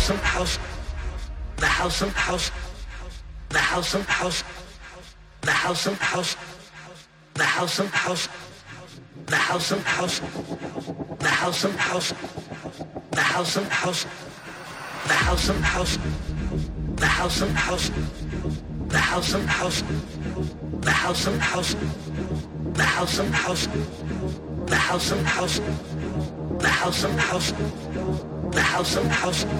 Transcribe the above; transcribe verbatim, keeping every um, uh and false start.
house of house, the house of house, the house of house, the house of house, the house of house, the house of house, the house of house, the house of house, the house of house, the house of house, the house of house, the house of house, the house of house, the house of house, the house of house, the house of house.